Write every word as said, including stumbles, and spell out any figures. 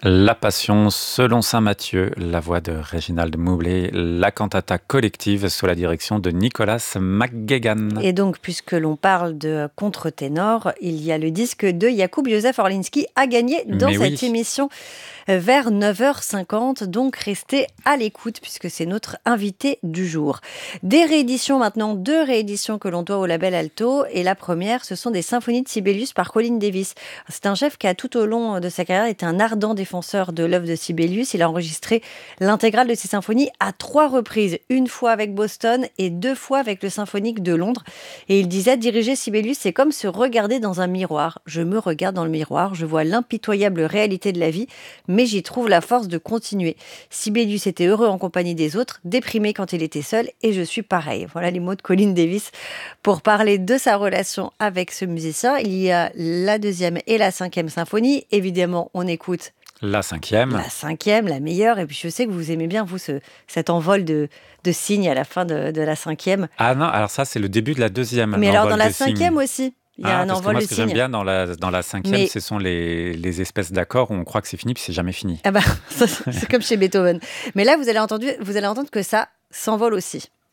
La Passion selon saint Matthieu, la voix de Réginald Moublet, la cantata collective sous la direction de Nicolas McGuigan. Et donc, puisque l'on parle de contre-ténor, il y a le disque de Jakub Józef Orliński à gagner dans Mais cette oui. émission vers neuf heures cinquante. Donc, restez à l'écoute puisque c'est notre invité du jour. Des rééditions maintenant, deux rééditions que l'on doit au label Alto. Et la première, ce sont des symphonies de Sibelius par Colin Davis. C'est un chef qui a tout au long de sa carrière été un ardent défenseur de l'œuvre de Sibelius. Il a enregistré l'intégrale de ses symphonies à trois reprises. Une fois avec Boston et deux fois avec le Symphonique de Londres. Et il disait, diriger Sibelius, c'est comme se regarder dans un miroir. Je me regarde dans le miroir, je vois l'impitoyable réalité de la vie, mais j'y trouve la force de continuer. Sibelius était heureux en compagnie des autres, déprimé quand il était seul, et je suis pareil. Voilà les mots de Colin Davis pour parler de sa relation avec ce musicien. Il y a la deuxième et la cinquième symphonie. Évidemment, on écoute La cinquième. la cinquième, la meilleure. Et puis je sais que vous aimez bien, vous, ce, cet envol de, de signes à la fin de, de la cinquième. Ah non, alors ça c'est le début de la deuxième. Mais alors l'envol dans la des signes. cinquième aussi, il y a Ah, un parce que envol moi, de ce que j'aime signes. bien dans la, dans la cinquième, Mais- ce sont les, les espèces d'accords où on croit que c'est fini, puis c'est jamais fini. Ah bah, ça, c'est comme chez Beethoven. Mais là, vous allez entendre, vous allez entendre que ça s'envole aussi.